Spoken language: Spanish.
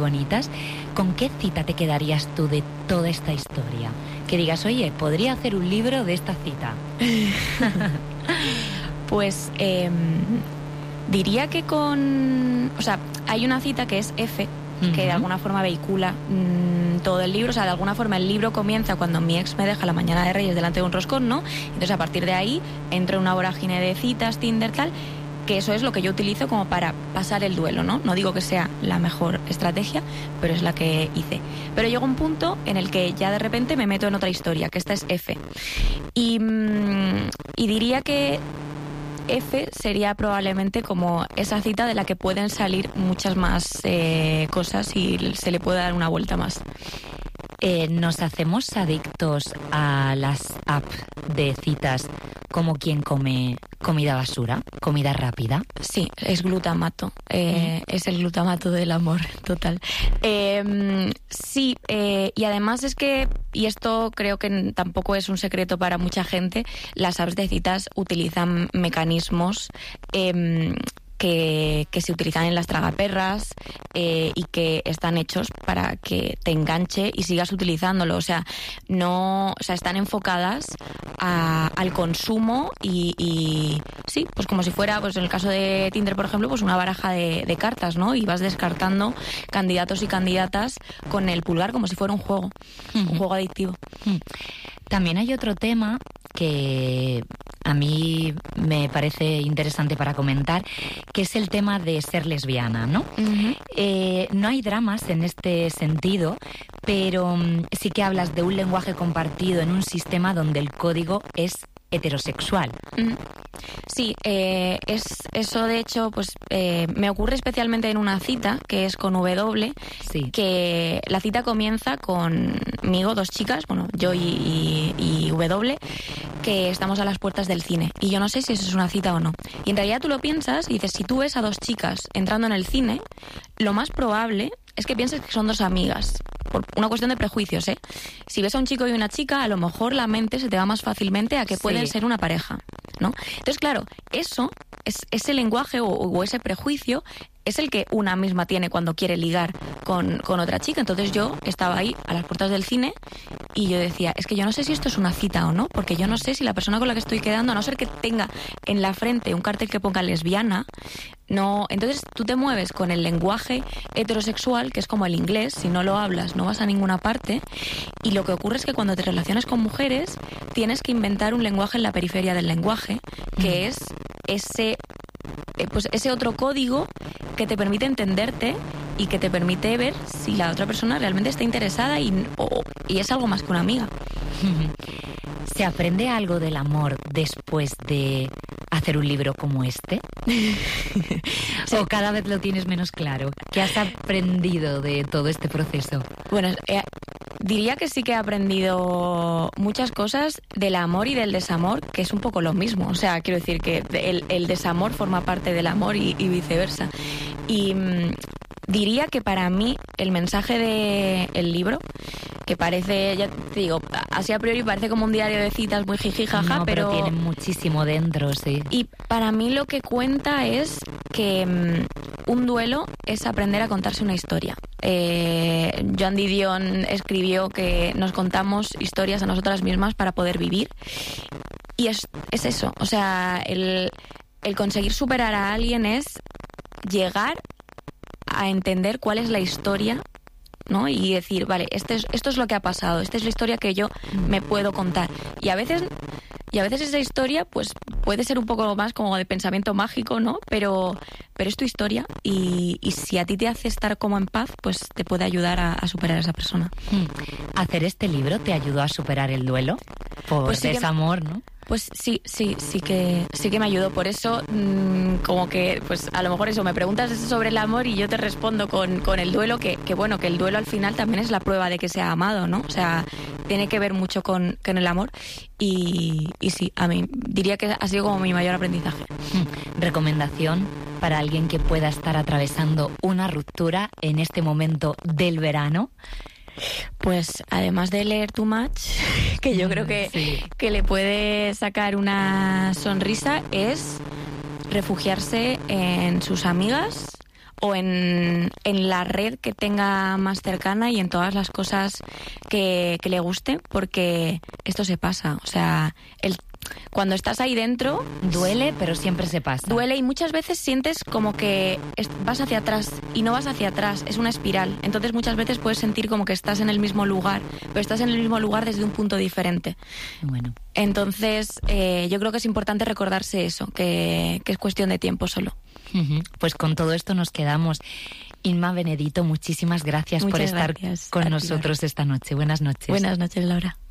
bonitas. ¿Con qué cita te quedarías tú de toda esta historia? Que digas, oye, podría hacer un libro de esta cita. Pues diría que o sea, hay una cita que es F, que de alguna forma vehicula todo el libro. O sea, de alguna forma el libro comienza cuando mi ex me deja la mañana de Reyes delante de un roscón, ¿no? Entonces, a partir de ahí, entro en una vorágine de citas, Tinder, tal, que eso es lo que yo utilizo como para pasar el duelo, ¿no? No digo que sea la mejor estrategia, pero es la que hice. Pero llegó un punto en el que ya de repente me meto en otra historia, que esta es F. Y diría que F sería probablemente como esa cita de la que pueden salir muchas más cosas y se le puede dar una vuelta más. ¿Nos hacemos adictos a las apps de citas como quien come comida basura, comida rápida? Sí, es glutamato. Es el glutamato del amor, total. Sí, y además es que, y esto creo que tampoco es un secreto para mucha gente, las apps de citas utilizan mecanismos que se utilizan en las tragaperras y que están hechos para que te enganche y sigas utilizándolo. O sea, están enfocadas al consumo y sí, pues como si fuera, pues en el caso de Tinder, por ejemplo, pues una baraja de cartas, ¿no? Y vas descartando candidatos y candidatas con el pulgar como si fuera un juego, un juego adictivo. También hay otro tema que a mí me parece interesante para comentar, que es el tema de ser lesbiana, ¿no? No hay dramas en este sentido, pero sí que hablas de un lenguaje compartido en un sistema donde el código es heterosexual. Sí, eso de hecho pues me ocurre especialmente en una cita que es con W, sí. Que la cita comienza conmigo, dos chicas, bueno, yo y W, que estamos a las puertas del cine y yo no sé si eso es una cita o no. Y en realidad tú lo piensas y dices, si tú ves a dos chicas entrando en el cine, lo más probable es que pienses que son dos amigas, por una cuestión de prejuicios, ¿eh? Si ves a un chico y una chica, a lo mejor la mente se te va más fácilmente a que pueden ser una pareja, ¿no? Entonces, claro, ese lenguaje o ese prejuicio es el que una misma tiene cuando quiere ligar con otra chica. Entonces yo estaba ahí a las puertas del cine y yo decía, es que yo no sé si esto es una cita o no, porque yo no sé si la persona con la que estoy quedando, a no ser que tenga en la frente un cartel que ponga lesbiana, no. Entonces tú te mueves con el lenguaje heterosexual, que es como el inglés, si no lo hablas no vas a ninguna parte, y lo que ocurre es que cuando te relacionas con mujeres tienes que inventar un lenguaje en la periferia del lenguaje, que es ese otro código que te permite entenderte y que te permite ver si la otra persona realmente está interesada y es algo más que una amiga. ¿Se aprende algo del amor después de hacer un libro como este? ¿O cada vez lo tienes menos claro? ¿Qué has aprendido de todo este proceso? Bueno, diría que sí que he aprendido muchas cosas del amor y del desamor, que es un poco lo mismo. O sea, quiero decir que el desamor forma parte del amor y viceversa. Y diría que para mí el mensaje del libro, que parece, ya te digo, así a priori parece como un diario de citas muy jiji jaja, no, pero tiene muchísimo dentro, sí. Y para mí lo que cuenta es que un duelo es aprender a contarse una historia. Joan Didion escribió que nos contamos historias a nosotras mismas para poder vivir. Y es eso, o sea, el conseguir superar a alguien es llegar a entender cuál es la historia, ¿no? Y decir, vale, esto es lo que ha pasado, esta es la historia que yo me puedo contar. Y a veces esa historia pues puede ser un poco más como de pensamiento mágico, ¿no? Pero es tu historia y si a ti te hace estar como en paz, pues te puede ayudar a superar a esa persona. ¿Hacer este libro te ayudó a superar el duelo? Por pues sí desamor, ¿no? Pues sí que me ayudó. Por eso, como que, pues a lo mejor eso, me preguntas sobre el amor y yo te respondo con el duelo, que bueno, que el duelo al final también es la prueba de que se ha amado, ¿no? O sea, tiene que ver mucho con el amor y sí, a mí diría que ha sido como mi mayor aprendizaje. ¿Recomendación para alguien que pueda estar atravesando una ruptura en este momento del verano? Pues además de leer Too Much, que yo creo que le puede sacar una sonrisa, es refugiarse en sus amigas o en la red que tenga más cercana y en todas las cosas que le guste, porque esto se pasa. O sea, cuando estás ahí dentro... Duele, pero siempre se pasa. Duele y muchas veces sientes como que vas hacia atrás y no vas hacia atrás, es una espiral. Entonces muchas veces puedes sentir como que estás en el mismo lugar, pero estás en el mismo lugar desde un punto diferente. Bueno. Entonces yo creo que es importante recordarse eso, que es cuestión de tiempo solo. Pues con todo esto nos quedamos. Inma Benedito, muchísimas gracias por estar con nosotros esta noche. Buenas noches. Buenas noches, Laura.